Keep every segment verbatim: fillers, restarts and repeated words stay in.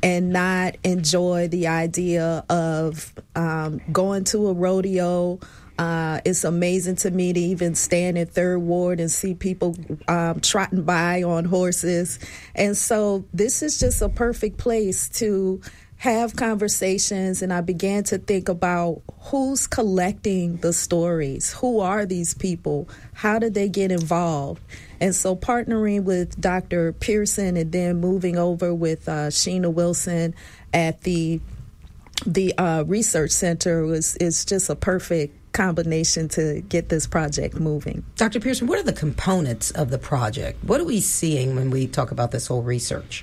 and not enjoy the idea of um, going to a rodeo. Uh, it's amazing to me to even stand in Third Ward and see people um, trotting by on horses. And so this is just a perfect place to have conversations, and I began to think about who's collecting the stories. Who are these people? How did they get involved? And so partnering with Doctor Pearson and then moving over with uh, Sheena Wilson at the the uh, research center was is just a perfect combination to get this project moving. Doctor Pearson, what are the components of the project? What are we seeing when we talk about this whole research?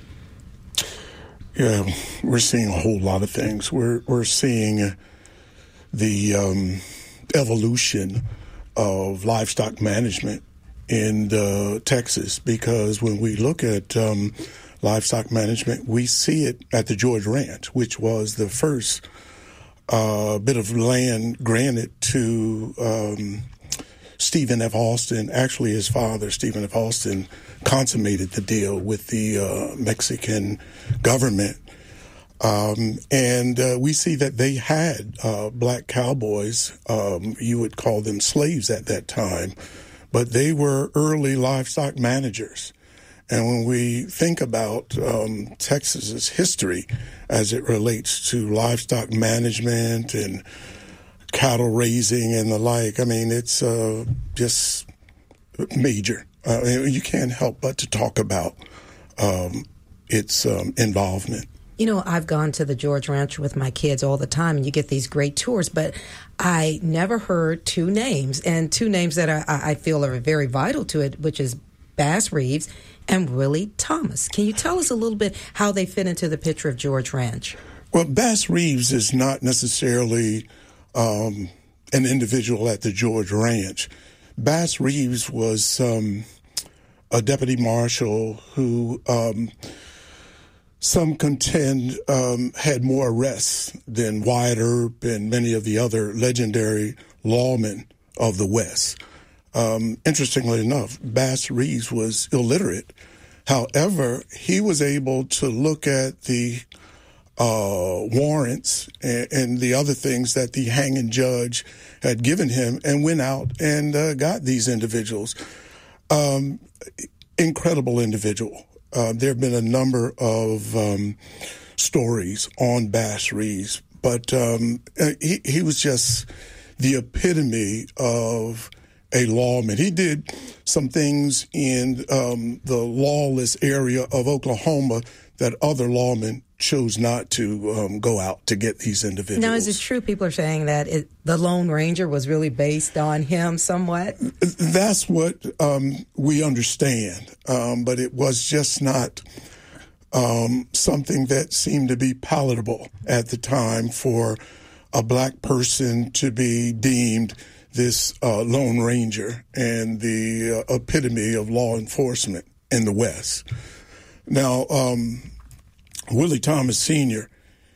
Yeah, we're seeing a whole lot of things. We're we're seeing the um, evolution of livestock management in uh, Texas, because when we look at um, livestock management, we see it at the George Ranch, which was the first uh, bit of land granted to um, Stephen F. Austin. Actually, his father, Stephen F. Austin, consummated the deal with the uh, Mexican government. Um, and uh, we see that they had uh, black cowboys. Um, you would call them slaves at that time, but they were early livestock managers. And when we think about um, Texas's history as it relates to livestock management and cattle raising and the like, I mean, it's uh, just major. Uh, you can't help but to talk about um, its um, involvement. You know, I've gone to the George Ranch with my kids all the time, and you get these great tours, but I never heard two names, and two names that I, I feel are very vital to it, which is Bass Reeves and Willie Thomas. Can you tell us a little bit how they fit into the picture of George Ranch? Well, Bass Reeves is not necessarily um, an individual at the George Ranch. Bass Reeves was um, a deputy marshal who um, some contend um, had more arrests than Wyatt Earp and many of the other legendary lawmen of the West. Um, interestingly enough, Bass Reeves was illiterate. However, he was able to look at the uh, warrants and, and the other things that the hanging judge had given him and went out and uh, got these individuals. Um, incredible individual. Uh, there have been a number of um, stories on Bass Reeves, but um, he, he was just the epitome of a lawman. He did some things in um, the lawless area of Oklahoma that other lawmen chose not to um, go out to get these individuals. Now, is it true people are saying that it, the Lone Ranger was really based on him somewhat? That's what um, we understand, um, but it was just not um, something that seemed to be palatable at the time for a black person to be deemed this uh, Lone Ranger and the uh, epitome of law enforcement in the West. Now, um, Willie Thomas Senior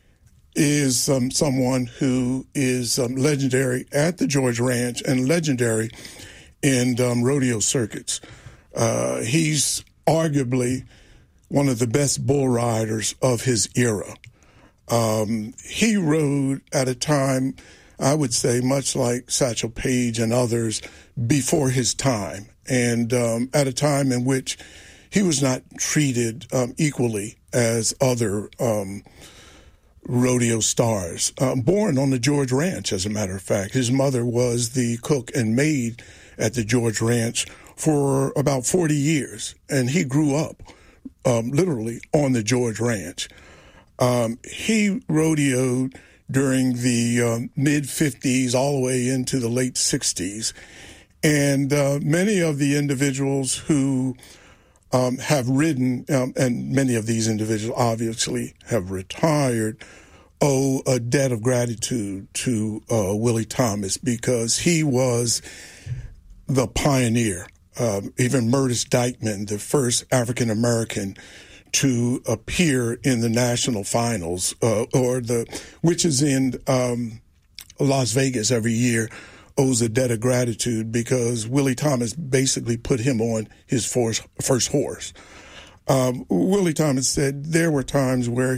is um, someone who is um, legendary at the George Ranch and legendary in um, rodeo circuits. Uh, he's arguably one of the best bull riders of his era. Um, he rode at a time, I would say, much like Satchel Paige and others, before his time, and um, at a time in which he was not treated um, equally as other um, rodeo stars. Uh, born on the George Ranch, as a matter of fact. His mother was the cook and maid at the George Ranch for about forty years, and he grew up um, literally on the George Ranch. Um, he rodeoed during the um, mid-fifties all the way into the late sixties. And uh, many of the individuals who um, have ridden, um, and many of these individuals obviously have retired, owe a debt of gratitude to uh, Willie Thomas, because he was the pioneer. Um, even Murtis Dykeman, the first African-American to appear in the national finals, uh, or the which is in um, Las Vegas every year, owes a debt of gratitude because Willie Thomas basically put him on his first, first horse. Um, Willie Thomas said there were times where